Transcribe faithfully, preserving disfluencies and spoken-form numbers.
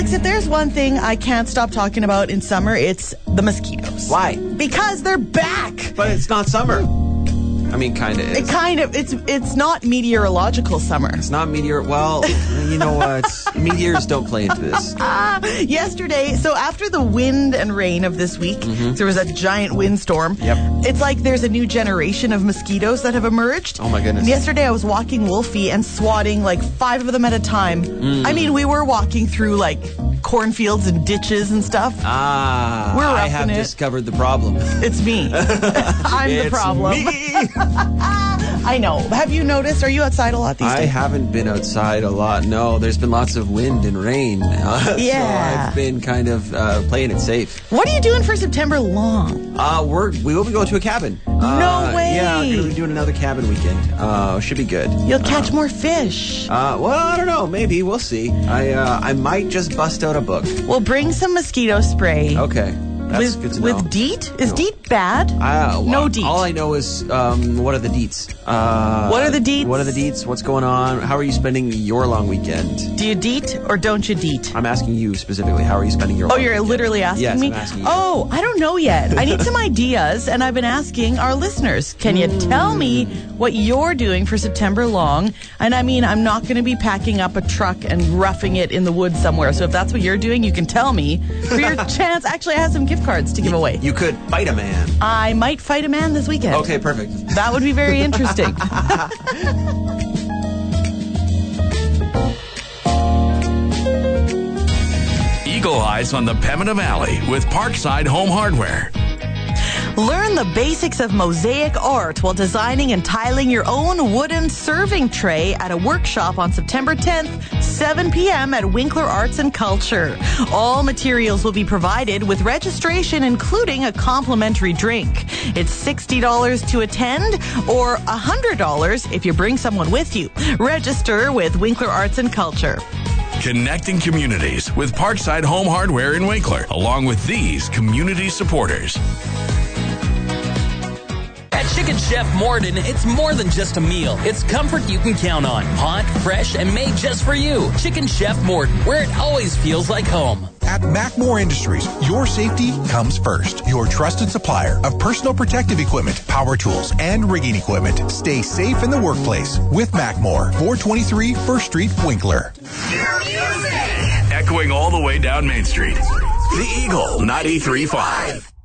Alex, if there's one thing I can't stop talking about in summer, it's the mosquitoes. Why? Because they're back. But it's not summer. I mean, kind of is. It kind of, it's it's not meteorological summer. It's not meteor. Well, you know what? Meteors don't play into this. Uh, yesterday, so after the wind and rain of this week, mm-hmm. there was a giant windstorm. Yep. It's like there's a new generation of mosquitoes that have emerged. Oh my goodness. And yesterday I was walking Wolfie and swatting like five of them at a time. Mm. I mean, we were walking through like cornfields and ditches and stuff. Ah, we're I have it. discovered the problem. It's me. I'm it's the problem. Me. I know. Have you noticed? Are you outside a lot these I days? I haven't been outside a lot. No, there's been lots of wind and rain. Uh, yeah. So I've been kind of uh, playing it safe. What are you doing for September long? Uh, we're we will be going to a cabin. No uh, way. Yeah, we're going to be doing another cabin weekend. Uh, should be good. You'll catch uh, more fish. Uh, well, I don't know. Maybe we'll see. I uh, I might just bust out a book. Well, bring some mosquito spray. Okay. That's with, good to know. With DEET? Is No. DEET bad? Uh, well, no DEET. All I know is, um, what are the deets? Uh, what are the deets? What are the deets? What's going on? How are you spending your long weekend? Do you DEET or don't you DEET? I'm asking you specifically. How are you spending your Oh, long you're weekend? literally asking yes, me? I'm asking you. Oh, I don't know yet. I need some ideas, and I've been asking our listeners. Can you mm. tell me what you're doing for September long? And I mean, I'm not going to be packing up a truck and roughing it in the woods somewhere. So if that's what you're doing, you can tell me for your chance. Actually, I have some gift cards to give away. You could fight a man. I might fight a man this weekend. Okay, perfect. That would be very interesting. Eagle Eyes on the Pembina Valley with Parkside Home Hardware. Learn the basics of mosaic art while designing and tiling your own wooden serving tray at a workshop on September tenth, seven p.m. at Winkler Arts and Culture. All materials will be provided with registration, including a complimentary drink. It's sixty dollars to attend or one hundred dollars if you bring someone with you. Register with Winkler Arts and Culture. Connecting communities with Parkside Home Hardware in Winkler, along with these community supporters. At Chicken Chef Morden, it's more than just a meal. It's comfort you can count on. Hot, fresh, and made just for you. Chicken Chef Morden, where it always feels like home. At Macmore Industries, your safety comes first. Your trusted supplier of personal protective equipment, power tools, and rigging equipment. Stay safe in the workplace with Macmore. four twenty-three First Street, Winkler. Echoing all the way down Main Street. The Eagle ninety-three point five.